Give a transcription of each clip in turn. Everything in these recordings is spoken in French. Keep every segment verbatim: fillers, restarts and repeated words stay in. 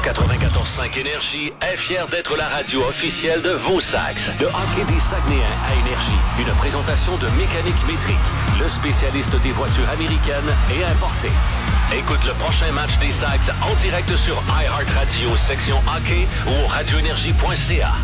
quatre-vingt-quatorze cinq Énergie est fier d'être la radio officielle de vos Sags. Le hockey des Saguenayens à Énergie. Une présentation de Mécanique Métrique, le spécialiste des voitures américaines et importées. Écoute le prochain match des Sags en direct sur iHeartRadio, section hockey ou au radio énergie point c a.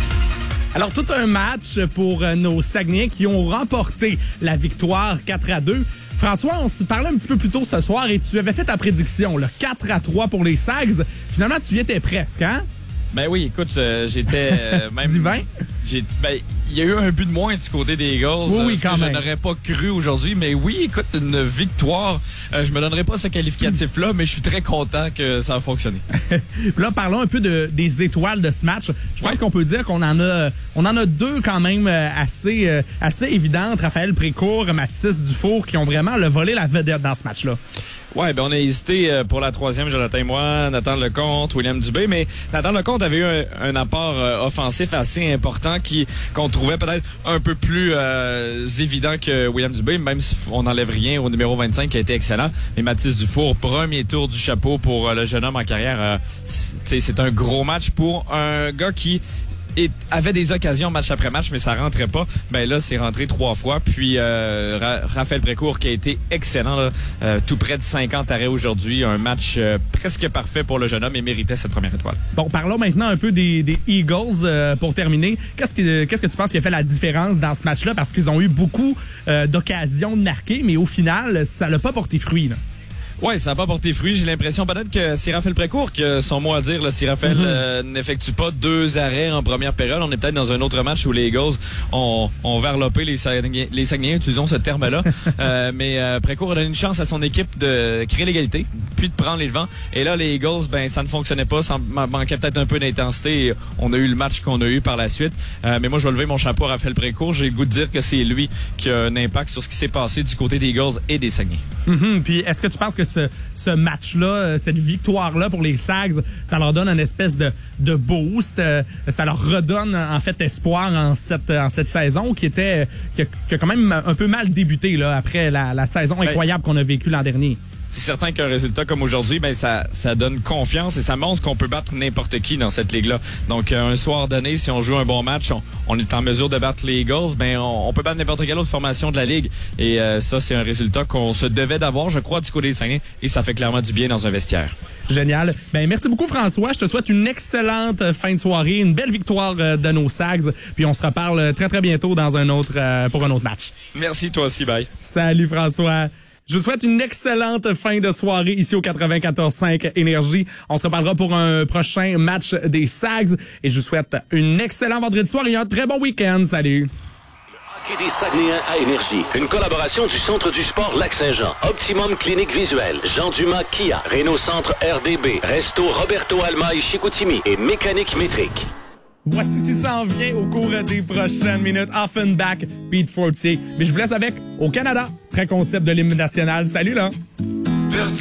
Alors, tout un match pour nos Saguenayens qui ont remporté la victoire quatre à deux. François, on se parlait un petit peu plus tôt ce soir et tu avais fait ta prédiction, là, quatre à trois pour les Sags. Finalement, tu y étais presque, hein? Ben oui, écoute, euh, j'étais euh, même... Divin? J'ai, ben, il y a eu un but de moins du côté des Eagles. Oui, oui, euh, ce quand que même. je n'aurais pas cru aujourd'hui. Mais oui, écoute, une victoire. Euh, je me donnerai pas ce qualificatif-là, mais je suis très content que ça a fonctionné. Là, parlons un peu de, des étoiles de ce match. Je pense ouais. qu'on peut dire qu'on en a on en a deux quand même assez, euh, assez évidentes. Raphaël Précourt, Mathis Dufour, qui ont vraiment le volé la vedette dans ce match-là. Ouais, ben on a hésité pour la troisième, Jonathan et moi, Nathan Lecomte, William Dubé, mais Nathan Lecomte avait eu un, un apport euh, offensif assez important qui qu'on trouvait peut-être un peu plus euh, évident que William Dubé, même si on n'enlève rien au numéro vingt-cinq qui a été excellent. Mais Mathis Dufour, premier tour du chapeau pour euh, le jeune homme en carrière. Euh, c'est, c'est un gros match pour un gars qui et avait des occasions match après match, mais ça rentrait pas. Ben là, c'est rentré trois fois. Puis euh, Ra- Raphaël Précourt qui a été excellent, là, euh, tout près de cinquante arrêts aujourd'hui. Un match euh, presque parfait pour le jeune homme et méritait cette première étoile. Bon, parlons maintenant un peu des, des Eagles euh, pour terminer. Qu'est-ce que, qu'est-ce que tu penses qui a fait la différence dans ce match-là? Parce qu'ils ont eu beaucoup euh, d'occasions de marquer, mais au final, ça l'a pas porté fruit, là. Ouais, ça n'a pas porté fruit. J'ai l'impression peut-être que c'est Raphaël Précourt qui a son mot à dire. Là, si Raphaël mm-hmm. euh, n'effectue pas deux arrêts en première période, on est peut-être dans un autre match où les Eagles ont, ont verlopé les Saguenayens, les Saguenayens, utilisons ce terme-là. euh, mais euh, Précourt a donné une chance à son équipe de créer l'égalité, puis de prendre les devants. Et là, les Eagles, ben ça ne fonctionnait pas, ça manquait peut-être un peu d'intensité. Et on a eu le match qu'on a eu par la suite. Euh, mais moi, je vais lever mon chapeau à Raphaël Précourt. J'ai le goût de dire que c'est lui qui a un impact sur ce qui s'est passé du côté des Eagles et des Saguenayens. Mm-hmm. Puis est-ce que tu penses que ce, ce match-là, cette victoire-là pour les Sags, ça leur donne une espèce de, de boost, ça leur redonne en fait espoir en cette, en cette saison qui était qui a, qui a quand même un peu mal débuté là, après la, la saison ben, incroyable qu'on a vécue l'an dernier. C'est certain qu'un résultat comme aujourd'hui, ben ça, ça donne confiance et ça montre qu'on peut battre n'importe qui dans cette ligue-là. Donc un soir donné, si on joue un bon match, on, on est en mesure de battre les Eagles, ben on, on peut battre n'importe quelle autre formation de la ligue. Et euh, ça, c'est un résultat qu'on se devait d'avoir, je crois, du côté des Saguenay, et ça fait clairement du bien dans un vestiaire. Génial. Ben merci beaucoup François. Je te souhaite une excellente fin de soirée, une belle victoire de nos Sags. Puis on se reparle très très bientôt dans un autre euh, pour un autre match. Merci toi aussi, bye. Salut François. Je vous souhaite une excellente fin de soirée ici au quatre-vingt-quatorze cinq Énergie. On se reparlera pour un prochain match des Sags et je vous souhaite une excellente vendredi soir et un très bon week-end. Salut. Hockey des Saguenayens à Énergie. Une collaboration du Centre du sport Lac-Saint-Jean, Optimum Clinique Visuelle, Jean Dumas Kia, Renault Centre R D B, Resto Roberto Alma et Chicoutimi et Mécanique Métrique. Voici ce qui s'en vient au cours des prochaines minutes. Offenbach, Pete Fortier. Mais je vous laisse avec Au Canada. Très concept de l'hymne national. Salut là!